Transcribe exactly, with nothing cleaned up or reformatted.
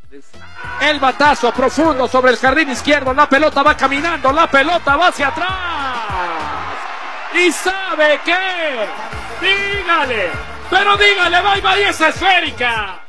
El batazo profundo sobre el jardín izquierdo. La pelota va caminando, la pelota va hacia atrás. ¿Y sabe qué? Dígale, pero dígale, va y va y es esférica.